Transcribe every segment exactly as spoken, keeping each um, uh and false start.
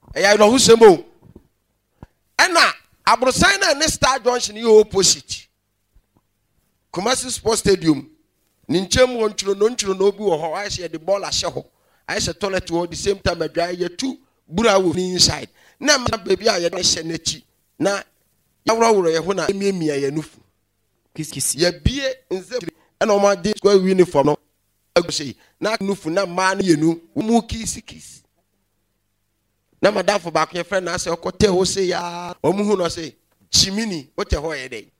eya no husemo ena abrosan na ne Star Junction yi opposite Kumasi Sports Stadium ni nchem won twiro no ntwiro no bi wo ho I say the ball ahye ho I say toilet wo the same time adwa ye two bura wo inside na ma baby a ye hye nachi na yawrawro ye ho na emiemia ye nufu kiss ye bie nze ena o ma de square uniform no agose na nufu na ma na yenu mu kiss kiss na madafo ba ko friend na say okote ho say ya omuhu no say chimini wote ho ye dey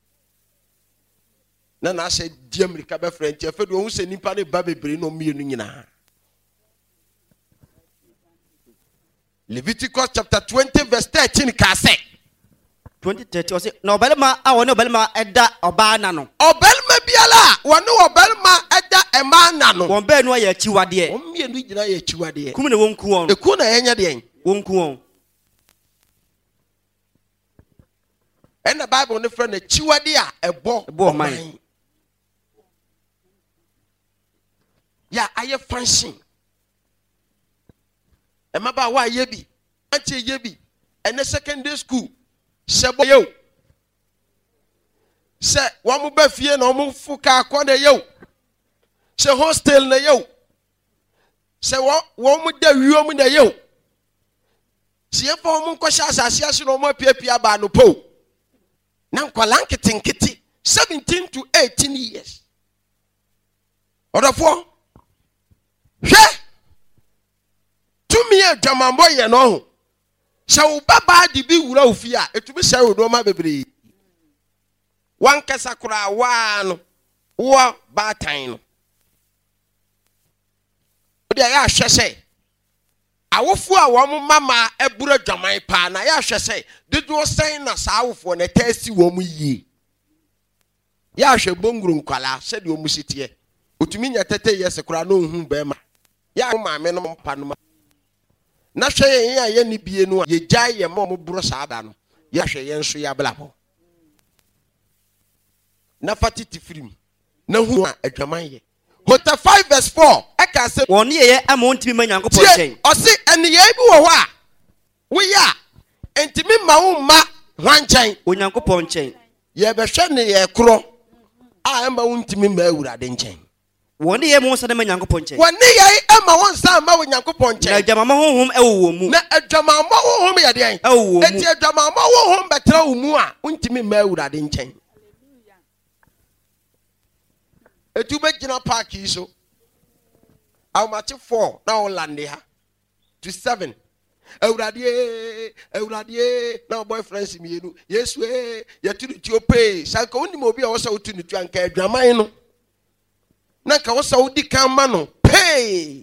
na na say di America be friend che fe do hu say nipa ne ba bebre no mienu nyina. Leviticus chapter twenty verse thirteen ka say twenty thirty say no obelma a woni obelma eda oba na no obelma biala woni obelma eda ema na no won be no ya chiwade won mienu gina ya chiwade kum ne wonku won eku na yenya de wonku won ena Bible ne friend na chiwade a ebo ebo man ya aye function emaba wa yebi anche yebi ene secondary school sebo yo se wa mu ba fie na mu fuka akona yo se hostel na yo se wo wo mu da wiwo mu na yo se ye fa mu nkosha asase ase no mu apiapia ba no po na nkwala nketinketi seventeen to eighteen years odafo hwe tumi adwamambo ye no ho sha wo baba di bi wura ofi a etumi sha wo do ma bebre wan kasa kura wa no wo ba tan no odi ya hwese awofu a wo mama ebura adwaman pa na ya hwese dido sen na sa awofo na tasi wo mu yie ya hwe bonguru nkwala se de o mu sitie otumi nya tete yese kura no hu be ma ya maame no mpa no na hwe yen ya ye ni bie no ye gyae ye mo bro saada no ya hwe yen so ya blabo na fatiti firim na hu adwaman ye Hota five verse four eka se won ye ye amontimi ma Nyankopon chen o se ene ye bi wo ho a wo ya entimi ma wo ma hwanchan o Nyankopon chen ye be hwe ne ye kro a ema wo ntimi ma awurade nchen won ye mo nsa ma Nyankopon chen won ye ema won sa ma wo Nyankopon chen na adwamama honhom ewo mu na adwamama honhom ye de en ewo mu enti adwamama honhom betra wo mu a ntimi ma awurade nchen etu be gina park yi so awmachi four na on lande ha to seven awurade awurade na boyfriends mienu yesu eh yaturu ti opay sanka onim obi a wo sa otu nitu anka adwaman no na ka wo sa odi kan ma no pay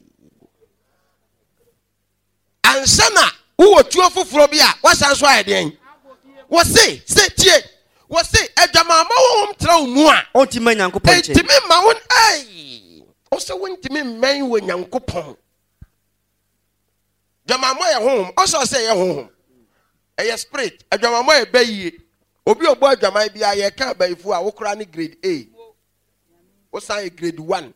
ansana wo tuo foforo bi a wasan so ayeden wo se se tie wo se adwamama wo hom tra mu a ontimi Nyankopon chen entimi ma won ai o se wontimi men wo Nyankopon adwamama ye hom o so se ye hom e ye spirit adwamama e bayie obi obo adwaman bia ye ka bayifu a wo kra ne grade A wo san grade one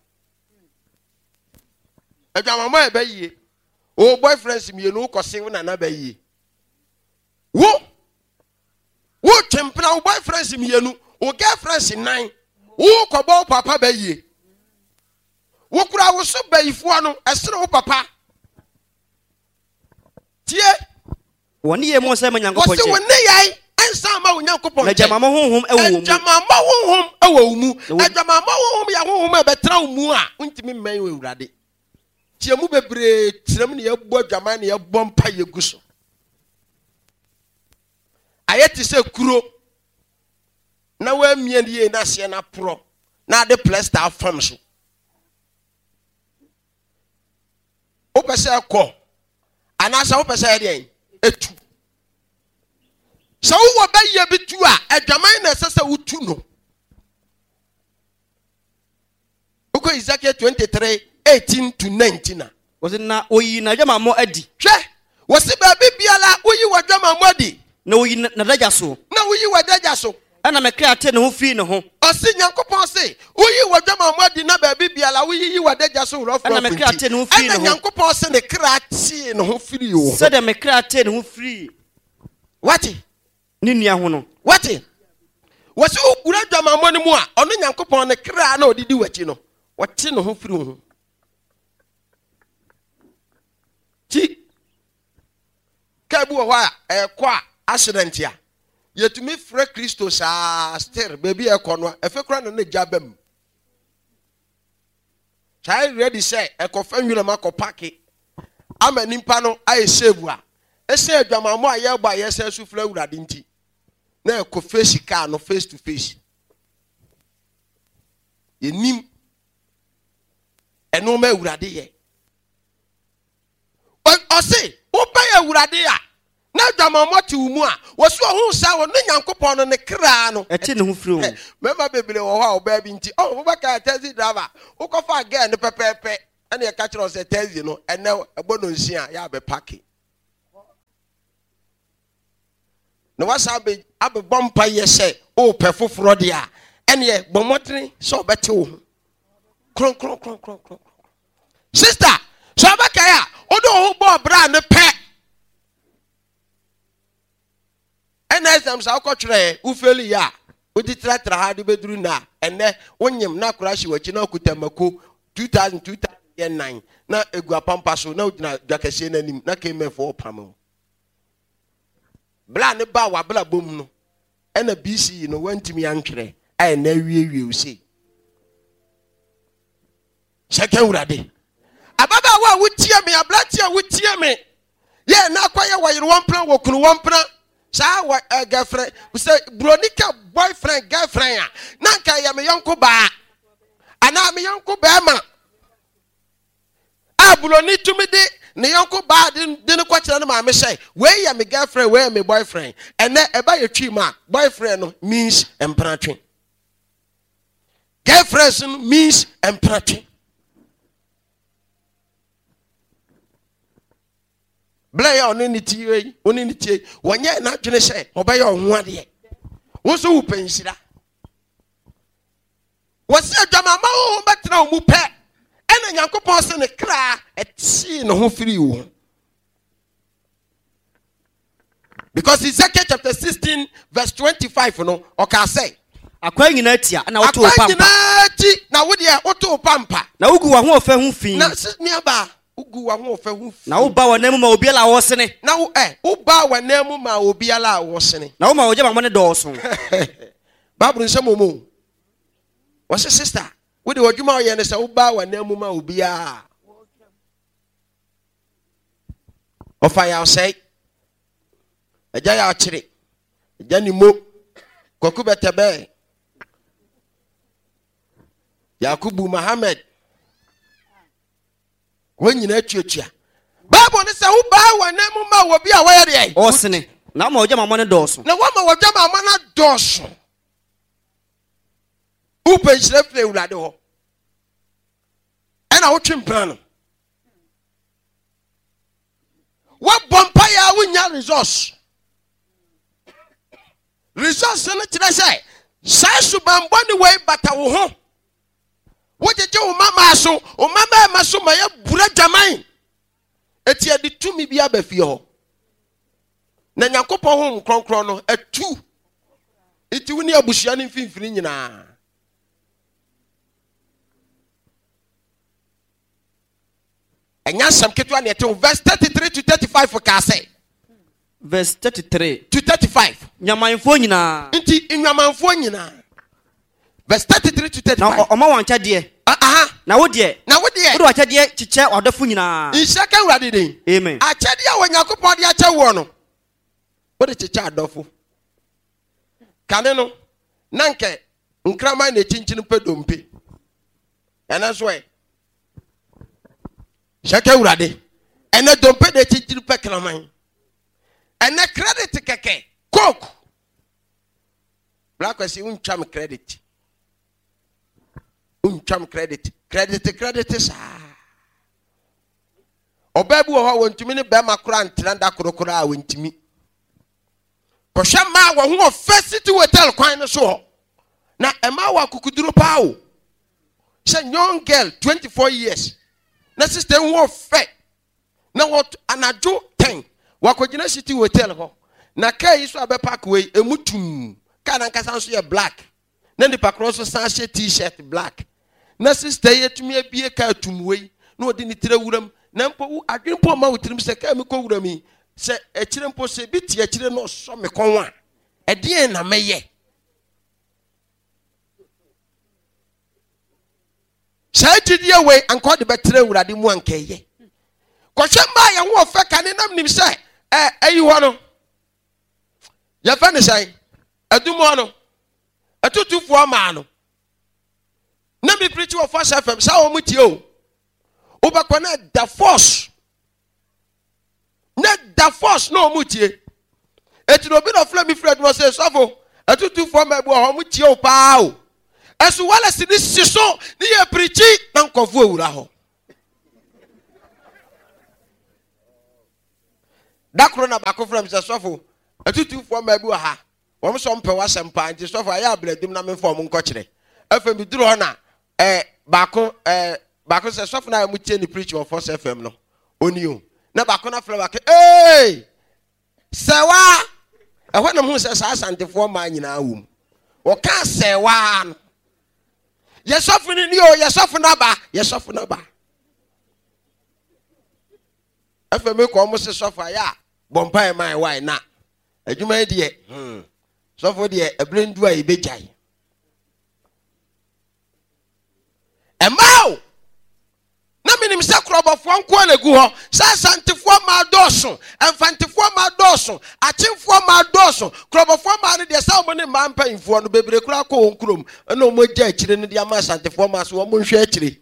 adwamama e bayie o boyfriends mienu ko se na na bayie wo wo tempna wo boyfriends mienu wo girlfriends nine wo kobo papa bayie wo kura wo so bayifu ano esere wo papa tie won ye mo nsa ma Nyankopon chen wo se won ne yai ensa ma wo Nyankopon na adwamama honhom ewo mu adwamama honhom ewo mu adwamama honhom ya honhom e betra wo mu a ntimi man wo awurade tie mu bebre tiram ne ye bo adwaman ne ye bo mpa ye guso ayeti se kuro na wa mie die na se na pro na de plaster fam so o pese ko anasa o pese de etu so wo ba ye bitu a adwaman na sese wutu no uko Ezekiel twenty-three eighteen to nineteen was na oyi na adwamamo adi hwe wo se ba bibiala oyi wadwamamo adi na oyi na daja so na oyi wadaja so ana me kra te ne ho fi ne ho o ɔsi nyankopɔn se woyi wadwama mɔdi na baabi biala woyi wadagya so wurɔfo ɛna me kra te ne ho firi ɛna ne ho nyankopɔn se ne kra te ne ho firi wo sɛdeɛ me kra te ne ho firi wate ne nua ho no wate wɔsi wogura dwama mɔ no mu a ɔno nyankopɔn ne kra na odidi wakyi no wɔte ne ho firi wo ho ti ka bi wɔ hɔ a ɛkɔ a accident a yɛtumi frɛ kristo saa still baabi ɛkɔ no ɛfɛ kora no ne gya bam saa ready sɛ ɛkɔfa nwinam akɔ pake ama nipa no ayɛ save a ɛsɛ adwamammɔ a yɛbɔ a yɛsɛ so frɛ awurade nti na ɛkɔ face car no face to face yɛnim ɛno ma awurade yɛ ɔse wobɛyɛ awurade a na adwamammɔ te wo mu a wɔso ɔho sa wɔ ne nyankopɔn no ne kraa no ɛte ne ho firi wo mɛma bebree wɔ hɔ a ɔbaa bi nti ɔ wobɛka taxi driver wokɔfa gɛɛ no pɛpɛɛpɛ ɛne yɛka kyerɛ sɛ taxi no ɛnɛ ɛbɔ no nsi a yɛ abɛpake na wasa abɛbɔ mpa yɛ sɛ wopɛ foforɔ deɛ a ɛneɛ bɔ mmɔdene sɛ ɔbɛte wo ho kronkronkronkronkron sister sɛ ɔbɛkae a wode wo ho bɔɔ bra ne pɛ ɛna ɛsɛm sa wokɔtwerɛ wofeli yɛ a wodi tratra ha de bɛduru na ɛnɛ wonyem na akora hye wakyi na okutamako two thousand two thousand nine na egu apampa so na ogyina dwakɛseɛ n'anim na kemɛfo ɔpam wo bla ne ba wabla bom no ɛna B C no wantimi antwerɛ ɛyɛ na wiewie wo sei hyɛkɛ wurade ababaawa a wotie me ablate a wotie me yɛ na akɔyɛ wɔyere wɔn pran wɔ kunu wɔn pran saa wa girlfriend say bronika boyfriend girlfriend a na nka ya me yonko ba ana me yonko ba ma a broni tumi de ne yonko ba de ne kwakira no ma me say we ya me girlfriend we ya me boyfriend ene e ba ye twi ma boyfriend no means empratwe girlfriend no means empratwe Blaya on any tea, on any tea, one year not to say, obey your one year. What's who pains that? What's your drama? But now, Mupe, and a young person a cry at seeing who free you. Because Ezekiel chapter sixteen, verse twenty-five, you know, or can say, a quang in etia, and I told Pampa. Now, would you auto pampa? Now, go on, who fell who fee. Now, sit nearby. Na uba wa nemu ma obiala wosene. Na eh uba wa nemu ma obiala wosene. Na uma oje ma mo ne dooso. Bible nsem mo. Wose sister, we de odwuma oye ne se uba wa nemu ma obia. Ofa ya say. Eja ya akire. Eja ni mo. Kwaku betebe. Yakubu Muhammad. When you net your chair. Bible is a who buy one name will be aware there. Osene. Now, my jam on a dawson. No one will jam on a dawson. Who pays left the Ulado? And I watch him plan. What bumpire win your resource? Resource in it, I say. Sasubam one way, but I will home. What did you mama so? O mama maso maya bura jamai. Eti ya di tu mi biya befio. Na nyankopɔn hom kronkron no atu. Eti woni abushia ne mfimfini nyina. Enya sam ketwa ne ete verse thirty-three to thirty-five for ka say. Verse thirty-three to thirty-five. Nyamanfo nyina. Nti nyamanfo nyina. Verse thirty-three to thirty-five. Na oma wancha de. Ah ah. Na wo de. Na wo de. Wo wancha de chiche odafo nyina. Ishaka urade den. Amen. Achade a wanyakopɔ de acha wo no. Wo de chiche adofo. Kane no. Nanke nkrama na chinchin pe dompe. Yana so e. Shaka urade. Ene dompe de chinchin pe kraman. Ene credit keke. Coke. Black was untwam credit. Untwam credit. Credit credit sa. Obabu ho wontumi ne be makora ntranda korokora a wontumi. Kohwe ma wo ho first city hotel kwan no so. na ema wa kukuduro pa o say young girl twenty-four years na sister wo fe na what anajo ten wakogina city hotel ho na kai so abe park way emutum ka na nkasa so ye black na ni pakro so san she t-shirt black na sister yetumi abie ka tum way na odi ni tire wuram na mpo adwempo ma wutirim se ka mi ko wurami se ekire mpo se bi tie ekire no so me konwa ede na meye sai tidie we anko de betre wurade mu ankeye ko hwemba ye wo fe kane nam nim se eh ayi ho no ya fa ne sai adumo no atutufu ama no na mi preach wo Force F M sa wo mutie o ubakwana da force na da force no mutie etino bi no fla mi fred no say sofo atutufu ama bu ho mutie o pa o esu wala sini siso ni ye preach na nkofu ewura ho dakro na bako from say sofo atutufu ama bu ha wo so mpe wa sempa nti sofo aya abledum na me form nko kire afem bi duro na eh bako eh bako say sofo na mutie ni preach on Force F M no oni o na bako na fla bako eh sewa ehwe na hu say sa asantefo ma nyina awum wo ka sewa no yesofo ni o yesofo na ba yesofo na ba afem ko mo se sofo aya bompa e mai why na adwuma die hmm sofo die ebrendu a ibejai emao na minim se krobofo nko legu ho sa santefo ma doso emfantefo ma doso achimfo ma doso krobofo ma ne de sa mo ne ma mpanfo no bebre kura ko onkurom na o mo gya akire ne de ama santefo ma so o mo nhwe akire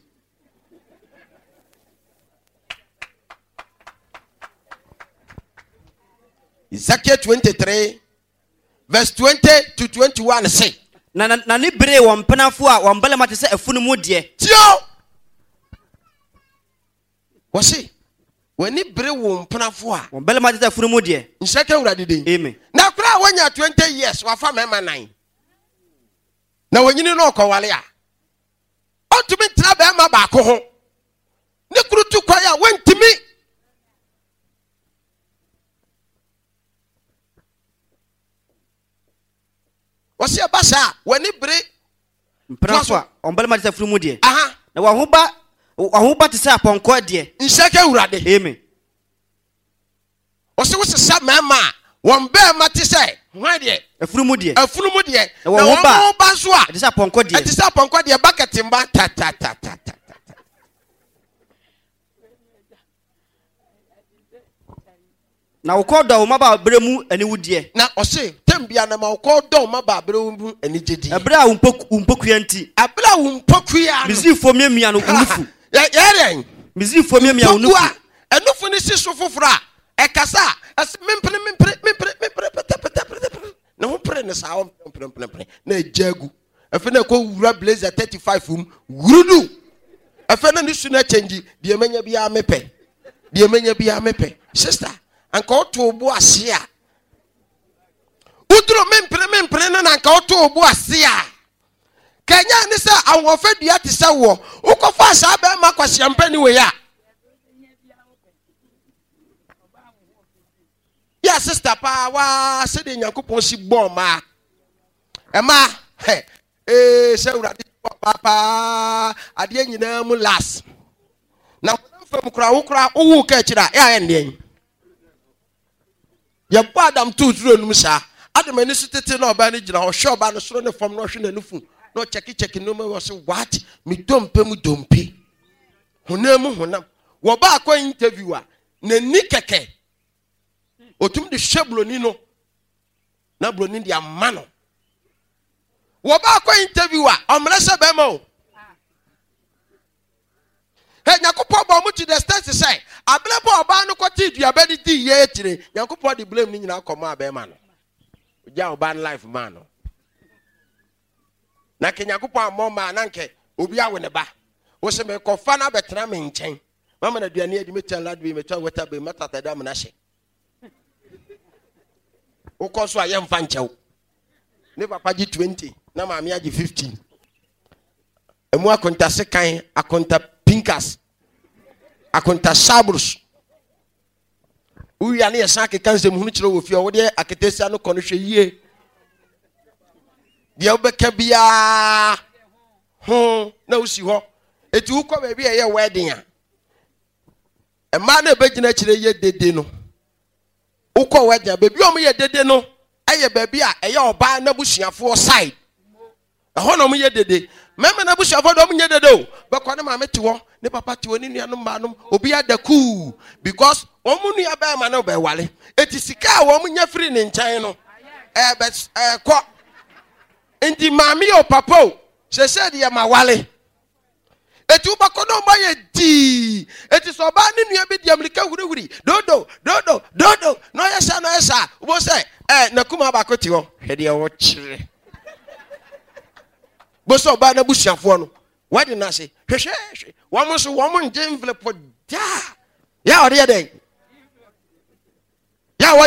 Ezekiel twenty-three verse twenty to twenty-one say na na ni bere wo mpenafo a wo mbele mate se afunu mu de tio wo se wani bere wo mpenafo a wo mbele mate se afunu mu de nseke urade den amen na kura wonya twenty years wafa mema nine na wonyini no okowale a otumi tra be ma ba ko ho ne kuru tu kwa ya wentimi wasi abasa wani bere mpenafo a wo mbele mate se afunu mu de aha na wo ho ba wo ho ba te se aponko de nseke urade amen wasi wasi sa mema won be mate se hwan de afunu mu de afunu mu de na wo ho ba so a te se aponko de te se aponko de bucket mba ta ta ta ta ta na wo ko do wo maba bere mu ani wudie na ose tembia na ma ko do maba bere mu ani jedi ebere a wo mpokua nti abla wo mpokua mizifo miamia no unufu ya ya mizifo miamia unufu enufu ni siso fofora e kasa mempre mempre mempre mempre na ho pre ne sa ho mempre mempre na jagu afi na ko wura blazer thirty-five um wurudu afi na ni su na change de manya bia mepe de manya bia mepe sister anka oto obu ase a udro mempre mempre na anka oto obu ase a kenya ni sa awon dua te sa wo ukofa sa ba ma kwase mpani we ya ya sister pa wa se de Nyankopon si bom ma e ma he eh se urade papa ade nyina mu las na fam kura wo kura wo ka kira ya ya ndien ya ba adam tu turo num sa adam ani sitete na oba ni gina ho hwe oba no soro ne fam no hwe na nufu no cheki cheki no me wo se what me dompe mu dompe honam honam wo ba akwa interview a na ni keke otum de shebloni no na bloni dia mano wo ba akwa interview a omre se be mo he Nyankopon ba mu to the stand say ablebo oba no kwati duaba di di ye etire Nyankopon de blame ni nyina akoma be ma no ja oba life man no na ke Nyankopon amọ ma na nke obi awe ne ba wo se me kofa na betra me nchen mama na duane edi metal lad be metal water be matata da me na hye wo ko so ayem fa nchew ne papa gye twenty na maame agye fifteen emu akonta sekan akonta pinkas akonta sabros uya ne yesa ke kanse mu hunu kire wo fie wo de aketesia no kono hwe yie de obeka bia ho na usi ho eti ukọ ba bia ye wedding a ema na begina kire ye dede no ukọ wedding ba bia o mo ye dede no aye ba bia eye oba na busuafo side ho na mo ye dede meme na busuafo do mo ye dede o be ko ne ma meti wo ne papa ti oni nua no ma no obi adaku because omu nua ba ma no be wale eti sika wo mo nya free ne nkyɛn no eh be eh ko ndi maami o papa o se se de ma wale eti uba ko no ma ye di eti so ba ne nua bi di amerika huri huri dodo dodo dodo no yesa no yesa wo se eh na kuma ba ko ti ho hwede e wo kyire bo so ba na busuafo no wadi na se hwehwe hwe wo mo so wo mo nje envelope da ya ode ye den ya wo